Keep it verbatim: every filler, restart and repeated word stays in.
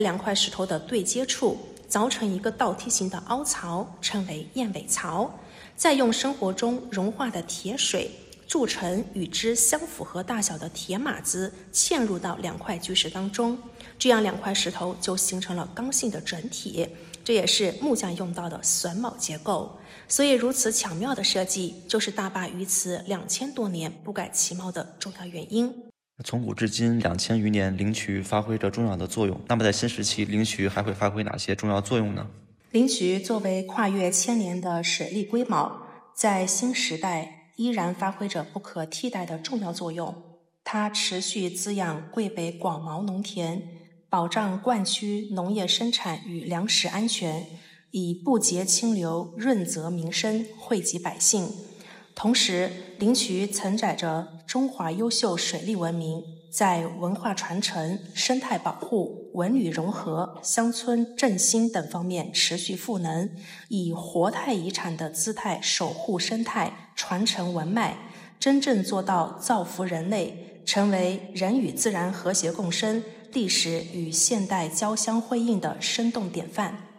两块石头的对接处凿成一个倒梯形的凹槽，称为燕尾槽，再用生活中融化的铁水铸成与之相符合大小的铁码子，嵌入到两块巨石当中，这样两块石头就形成了刚性的整体，这也是木匠用到的榫卯结构。所以如此巧妙的设计，就是大坝于此两千多年不改其貌的重要原因。 从古至今两千余年，灵渠发挥着重要的作用。那么在新时期，灵渠还会发挥哪些重要作用呢？ 灵渠作为跨越千年的水利龟毛，在新时代依然发挥着不可替代的重要作用。它持续滋养桂北广袤农田，保障灌区农业生产与粮食安全，以不竭清流润泽民生，惠及百姓。同时，灵渠承载着中华优秀水利文明，在文化传承、生态保护、文旅融合、乡村振兴等方面持续赋能，以活态遗产的姿态守护生态、传承文脉，真正做到造福人类，成为人与自然和谐共生、历史与现代交相辉映的生动典范。